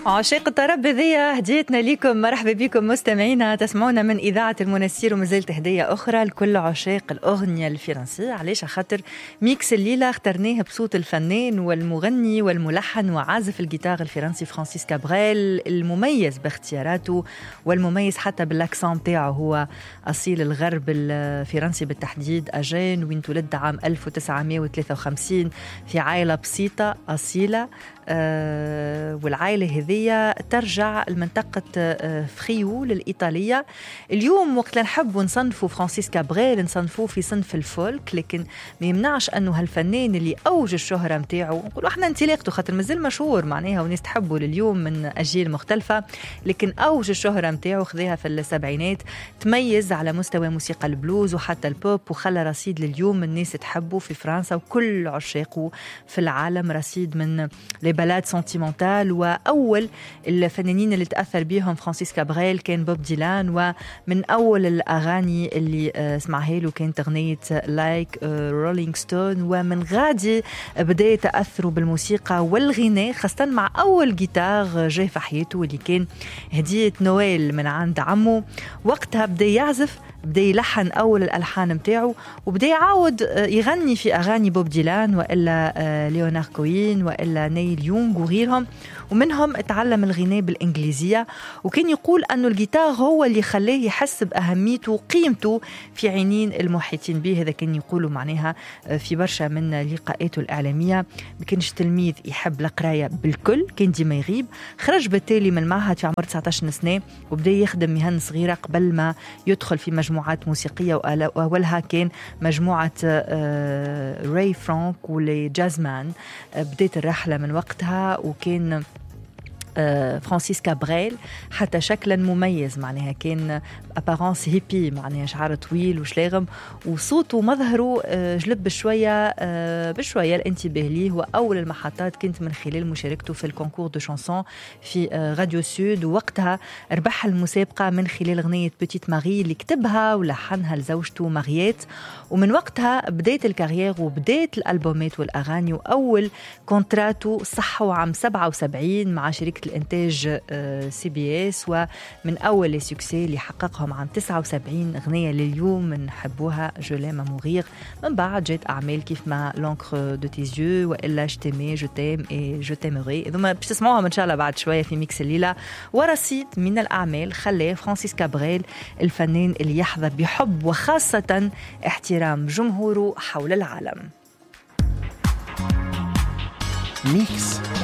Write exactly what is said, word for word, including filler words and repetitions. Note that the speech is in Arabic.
عشاق الطرب هذيا هديتنا لكم. مرحبا بكم مستمعينا، تسمعونا من إذاعة المنسير ومازالت هدية أخرى لكل عشاق الأغنية الفرنسية. علاش؟ خاطر ميكس الليلة اخترناه بصوت الفنان والمغني والملحن وعازف الجيتار الفرنسي فرانسيس كابريل، المميز باختياراته والمميز حتى بالاكسون تاعه. هو أصيل الغرب الفرنسي بالتحديد، أجين، وين تولد عام ألف وتسعمائة وثلاثة وخمسين في عائلة بسيطة أصيلة. أه والعائلة هذية ترجع لمنطقة أه فريول الإيطالية. اليوم وقت نحب نصنفوا فرانسيس كابريل نصنفوه في صنف الفولك، لكن ما يمنعش أنه هالفنان اللي أوج الشهرة متاعه نقولوا احنا انطلاقته خاطر مازال مشهور معناها وناس تحبه لليوم من أجيال مختلفة، لكن أوج الشهرة متاعه خذيها في السبعينات، تميز على مستوى موسيقى البلوز وحتى البوب، وخلى رصيد لليوم الناس تحبه في فرنسا وكل عشاقه في العالم. رصيد من بلاد سنتيمنتال، وأول الفنانين اللي تأثر بيهم فرانسيس كابريل كان بوب ديلان، ومن أول الأغاني اللي سمعها له كانت أغنية لايك رولينج ستون. ومن غادي بدأ يتأثروا بالموسيقى والغناء، خاصة مع أول جيتار جاي في حياته اللي كان هدية نويل من عند عمه. وقتها بدأ يعزف، بدأ يلحن أول الألحان متاعه، وبدأ يعاود يغني في أغاني بوب ديلان وإلا ليونار كوين وإلا نيل يونغ وغيرهم، ومنهم اتعلم الغناء بالإنجليزية. وكان يقول أنه الجيتار هو اللي خلاه يحس بأهميته وقيمته في عينين المحيطين به. هذا كان يقوله معناها في برشا من لقاءاته الإعلامية. ما كانش تلميذ يحب القراية بالكل، كان ديما يغيب. خرج بالتالي من المعهد في عمر تسعة عشر سنة، وبدأ يخدم مهن صغيرة قبل ما يدخل في مجموعات موسيقية، وأولها كان مجموعة راي فرانك ولي جازمان. بدأت الرحلة من وقتها، وكان فرانسيس كابريل حتى شكلا مميز معناها كان أبارانس هيبي معناها شعر طويل وشلاغم، وصوته ومظهره جلب بشوية بشوية الانتباه ليه. وأول المحطات كنت من خلال مشاركته في الكونكور دو شانسون في راديو سود، ووقتها ربح المسابقة من خلال أغنية بيتيت ماري اللي كتبها ولحنها لزوجته ماريات. ومن وقتها بداية الكارير وبداية الألبومات والأغاني. وأول كونتراتو صحوا عام سبعة وسبعين مع شركة الانتاج سي بي اس، ومن اول السكسي اللي حققهم عام تسعة وسبعين اغنيه لليوم نحبوها جو لام مورير. من بعد جات اعمال كيف ما لونكر دو تيزيو والا جو تيمي جو تيم اي جو تيموري، هذوما باش تسمعوهم ان شاء الله بعد شويه في ميكس الليله. ورصيد من الاعمال خلاه فرانسيس كابريل الفنان اللي يحظى بحب وخاصه احترام جمهوره حول العالم. ميكس